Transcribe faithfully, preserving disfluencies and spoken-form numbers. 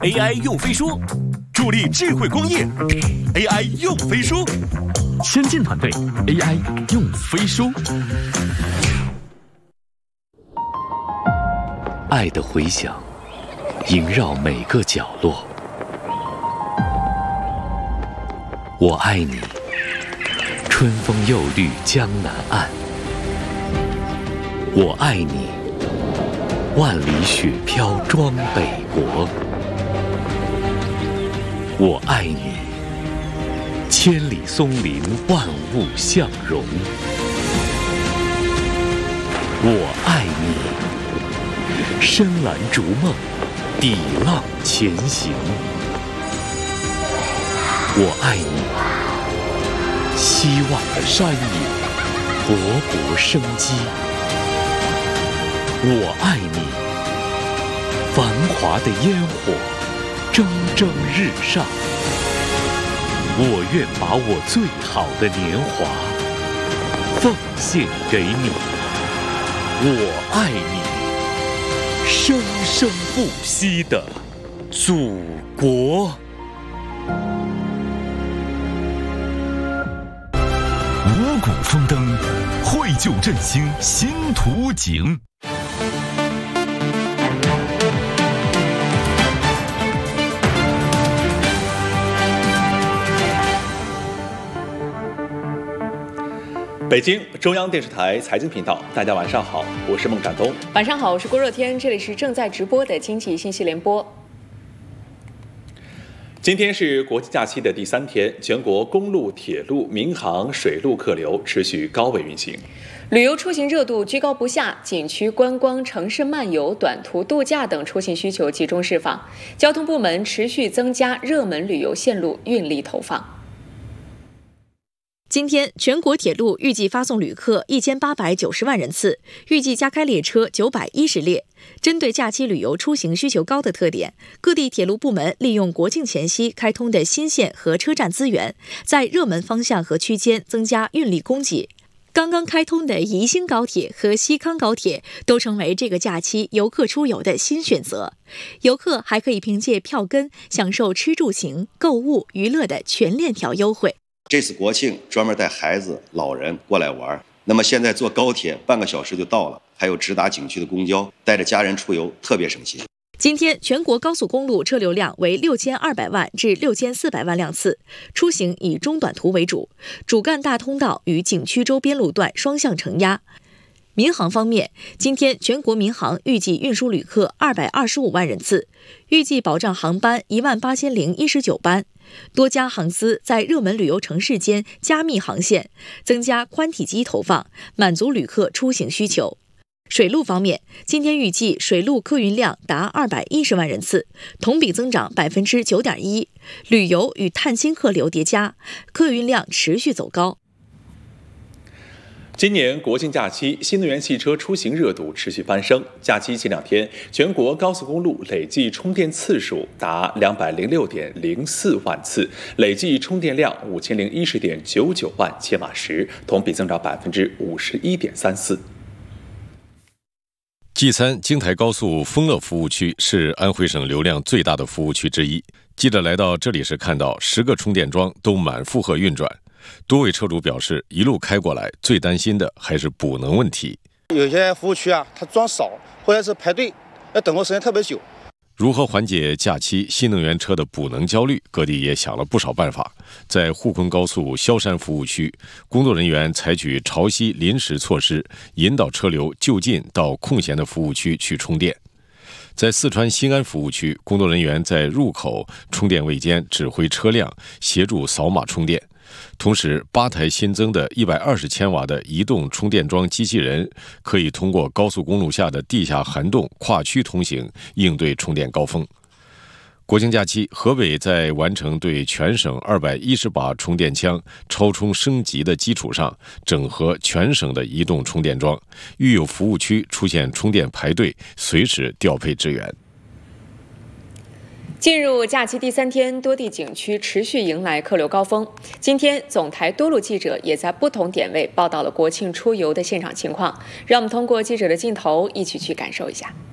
A I 用飞书，助力智慧工业。A I 用飞书，先进团队 A I 用飞书。 爱的回响萦绕每个角落。我爱你，春风又绿江南岸。我爱你，万里雪飘装北国。我爱你，千里松林万物相融。我爱你，深蓝逐梦，抵浪前行。我爱你，希望的山野，勃勃生机。我爱你，繁华的烟火，蒸蒸日上。我愿把我最好的年华奉献给你。我爱你，生生不息的祖国。 五谷丰登，绘就振兴新图景。北京中央电视台财经频道，大家晚上好，我是孟展东。 晚上好，我是郭热天，这里是正在直播的经济信息联播。 今天是国际假期的第三天，全国公路、铁路、民航、水路客流持续高位运行。 旅游出行热度居高不下，景区观光、城市漫游、短途度假等出行需求集中释放。交通部门持续增加热门旅游线路运力投放。今天，全国铁路预计发送旅客一千八百九十万人次，预计加开列车九百一十列。针对假期旅游出行需求高的特点，各地铁路部门利用国庆前夕开通的新线和车站资源，在热门方向和区间增加运力供给。刚刚开通的宜兴高铁和西康高铁都成为这个假期游客出游的新选择。游客还可以凭借票根享受吃住行、购物、娱乐的全链条优惠。 这次国庆专门带孩子、老人过来玩，那么现在坐高铁半个小时就到了，还有直达景区的公交，带着家人出游特别省心。 今天全国高速公路车流量为六千二百万至六千四百万辆次，出行以中短途为主，主干大通道与景区周边路段双向承压。民航方面，今天全国民航预计运输旅客二百二十五万人次，预计保障航班一万八千零一十九班。多家航司在热门旅游城市间加密航线，增加宽体机投放，满足旅客出行需求。水路方面，今天预计水路客运量达二百一十万人次，同比增长百分之九点一。旅游与探亲客流叠加，客运量持续走高。 今年国庆假期，新能源汽车出行热度持续攀升。假期前两天，全国高速公路累计充电次数达两百零六点零四万次，累计充电量五千零一十点九九万千瓦时，同比增长百分之五十一点三四。 G 三京台高速丰乐服务区是安徽省流量最大的服务区之一。记者来到这里时看到，十个充电桩都满负荷运转。多位车主表示，一路开过来，最担心的还是补能问题。 有些服务区啊，它装少，或者是排队，要等候时间特别久。 如何缓解假期新能源车的补能焦虑？各地也想了不少办法。在沪昆高速萧山服务区，工作人员采取潮汐临时措施，引导车流就近到空闲的服务区去充电。在四川新安服务区，工作人员在入口充电位间指挥车辆协助扫码充电。同时，八台新增的一百二十千瓦的移动充电桩机器人，可以通过高速公路下的地下涵洞跨区通行，应对充电高峰。国庆假期，河北在完成对全省二百一十把充电枪超充升级的基础上，整合全省的移动充电桩，遇有服务区出现充电排队，随时调配支援。 进入假期第三天，多地景区持续迎来客流高峰。今天，总台多路记者也在不同点位报道了国庆出游的现场情况。让我们通过记者的镜头一起去感受一下。